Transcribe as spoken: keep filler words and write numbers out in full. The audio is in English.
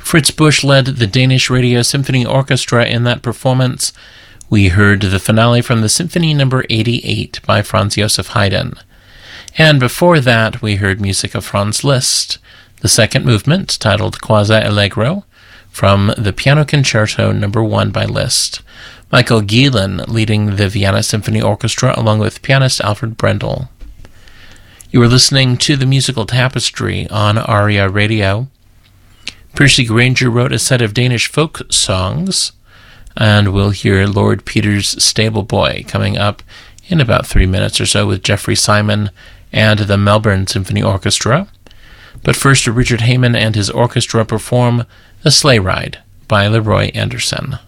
Fritz Busch led the Danish Radio Symphony Orchestra in that performance. We heard the finale from the Symphony Number eighty-eight by Franz Joseph Haydn. And before that, we heard music of Franz Liszt, the second movement, titled Quasi Allegro, from the Piano Concerto Number one by Liszt. Michael Gielen leading the Vienna Symphony Orchestra along with pianist Alfred Brendel. You were listening to The Musical Tapestry on ARIA Radio. Percy Granger wrote a set of Danish folk songs, and we'll hear Lord Peter's Stable Boy coming up in about three minutes or so with Jeffrey Simon and the Melbourne Symphony Orchestra. But first, Richard Heyman and his orchestra perform A Sleigh Ride by Leroy Anderson.